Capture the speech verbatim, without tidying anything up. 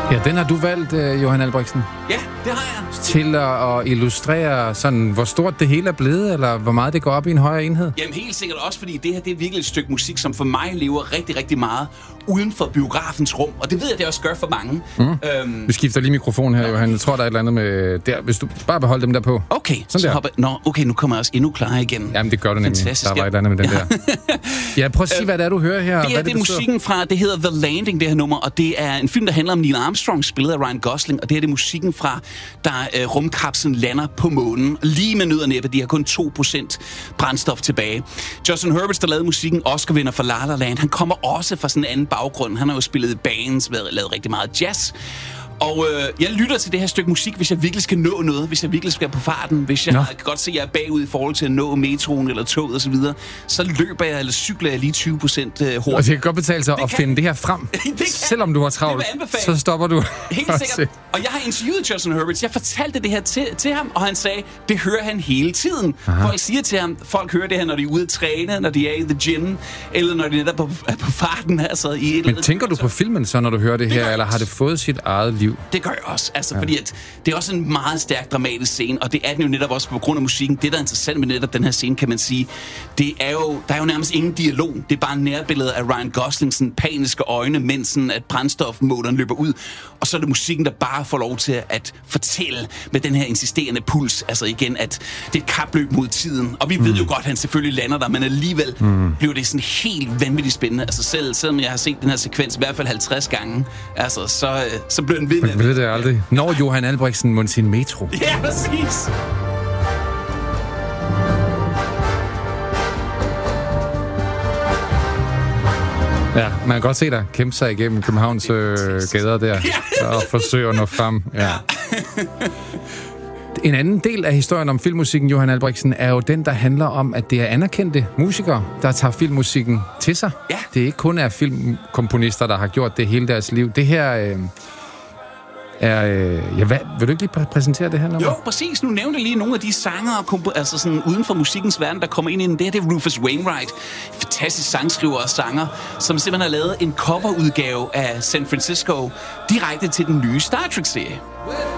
Ja, den har du valgt, Johan Albrechtsen. Ja, det har jeg. Til at, at illustrere sådan, hvor stort det hele er blevet, eller hvor meget det går op i en højere enhed? Jamen helt sikkert også, fordi det her det er virkelig et stykke musik, som for mig lever rigtig, rigtig meget uden for biografens rum. Og det ved jeg, det også gør for mange. Mm. Øhm, Vi skifter lige mikrofon her, Johan. Jeg tror, der er et eller andet med der. Hvis du bare beholder dem der på. Okay, sådan så der. Hopper... Nå, okay, nu kommer jeg også endnu klarere igen. Jamen, det gør du nemlig. Fantastisk, der var et eller andet med den der. Ja, prøv at sige, hvad det er, du hører her. Det er, hvad det er musikken fra, det hedder The Landing, det her nummer, og det er en film, der handler om Neil Armstrong, spillet af Ryan Gosling, og det er det musikken fra, da øh, rumkapslen lander på månen. Lige med nød og næppe, de har kun to procent brændstof tilbage. Justin Herbert, der lavede musikken, Oscar-vinder for La La Land, han kommer også fra sådan en anden baggrund. Han har jo spillet bands, lavet rigtig meget jazz. Og øh, jeg lytter til det her stykke musik, hvis jeg virkelig skal nå noget, hvis jeg virkelig skal på farten, hvis jeg Nå. kan godt se, at jeg er bagud i forhold til at nå metroen eller toget osv., så, så løber jeg eller cykler jeg lige tyve procent hurtigt. Og det kan godt betale sig det at kan... finde det her frem. det Selvom du har travlt, så stopper du. Helt sikkert. Og jeg har interviewet Justin Herbert. Jeg fortalte det her til, til ham, og han sagde, det hører han hele tiden. Aha. Folk siger til ham, folk hører det her, når de er ude at træne, når de er i the gym, eller når de netop er på, er på farten. Altså, i et Men tænker du på filmen så, når du hører det, det her, eller har det fået sit eget liv? Det gør jeg også, altså, ja. fordi at det er også en meget stærk dramatisk scene, og det er den jo netop også på grund af musikken. Det, der er interessant med netop den her scene, kan man sige, det er jo, der er jo nærmest ingen dialog. Det er bare nærbilledet af Ryan Goslings paniske øjne, mens sådan, at brændstofmåleren løber ud, og så er det musikken, der bare får lov til at fortælle med den her insisterende puls, altså igen, at det er et kapløb mod tiden, og vi mm. ved jo godt, at han selvfølgelig lander der, men alligevel mm. bliver det sådan helt vanvittigt spændende. Altså selv, selvom jeg har set den her sekvens i hvert fald halvtreds gange, altså, så, så bliver den ved med. Man ved det aldrig. Når Johan Albrechtsen må sin metro. Ja, præcis. Ja, man kan godt se dig kæmpe sig igennem Københavns øh, gader der, og forsøge at nå frem. Ja. En anden del af historien om filmmusikken, Johan Albrechtsen, er jo den, der handler om, at det er anerkendte musikere, der tager filmmusikken til sig. Ja. Det er ikke kun er filmkomponister, der har gjort det hele deres liv. Det her øh, er... Øh, ja, hvad, vil du ikke lige præ- præsentere det her nummer? Jo, præcis. Nu nævnte jeg lige nogle af de sanger, kompo- altså sådan uden for musikkens verden, der kommer ind i den. Det her, det er Rufus Wainwright. Fantastisk sangskriver og sanger, som simpelthen har lavet en coverudgave af San Francisco direkte til den nye Star Trek-serie.